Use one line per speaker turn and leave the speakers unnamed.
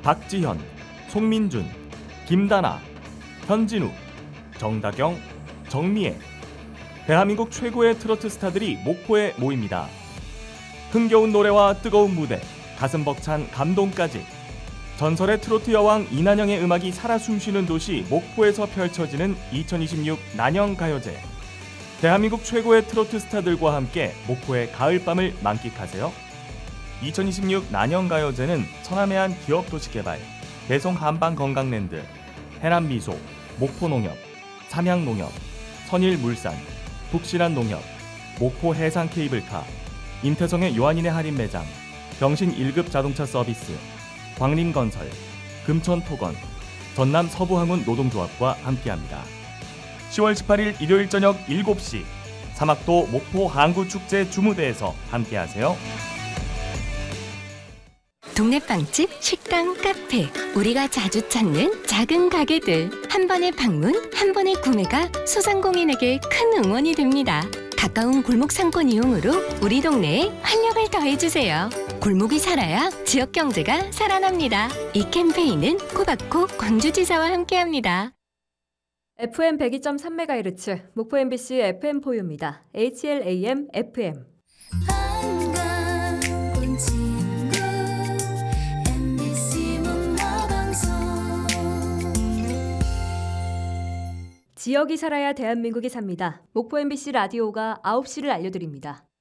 박지현, 송민준, 김다나, 현진우, 정다경, 정미애. 대한민국 최고의 트로트 스타들이 목포에 모입니다. 흥겨운 노래와 뜨거운 무대, 가슴 벅찬 감동까지. 전설의 트로트 여왕 이난영의 음악이 살아 숨쉬는 도시 목포에서 펼쳐지는 2026 난영가요제. 대한민국 최고의 트로트 스타들과 함께 목포의 가을밤을 만끽하세요. 2026 난영가요제는 천안해안 기업도시개발, 대송한방건강랜드, 해남미소, 목포농협, 삼양농협, 선일물산, 북신한농협, 목포해상케이블카, 임태성의 요한인의 할인매장, 경신 1급 자동차 서비스, 광림건설, 금천토건, 전남 서부항운 노동조합과 함께합니다. 10월 18일 일요일 저녁 7시 사막도 목포 항구축제 주무대에서 함께하세요.
동네 빵집, 식당, 카페, 우리가 자주 찾는 작은 가게들. 한 번의 방문, 한 번의 구매가 소상공인에게 큰 응원이 됩니다. 가까운 골목 상권 이용으로 우리 동네에 활력을 더해주세요. 골목이 살아야 지역 경제가 살아납니다. 이 캠페인은 코바코 광주지사와 함께합니다.
FM 102.3MHz 목포 MBC FM4U입니다. HLAM FM. 지역이 살아야 대한민국이 삽니다. 목포 MBC 라디오가 9시를 알려드립니다.